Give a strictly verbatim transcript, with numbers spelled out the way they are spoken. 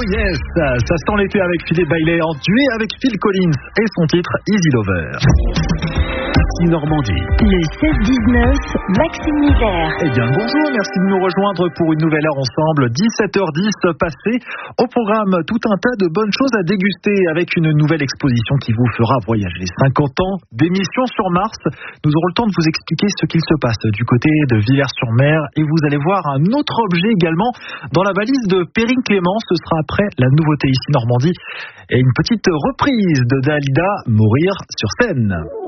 yes, ça sent l'été avec Philippe Bailey en duet avec Phil Collins et son titre Easy Lover. Normandie. Le seize dix-neuf, Maxime Misère. Eh bien bonjour, merci de nous rejoindre pour une nouvelle heure ensemble. dix-sept heures dix passées. Au programme, tout un tas de bonnes choses à déguster avec une nouvelle exposition qui vous fera voyager. cinquante ans d'émission sur Mars. Nous aurons le temps de vous expliquer ce qu'il se passe du côté de Villers-sur-Mer et vous allez voir un autre objet également dans la valise de Perrine Clément. Ce sera après la nouveauté ici Normandie et une petite reprise de Dalida, Mourir sur scène.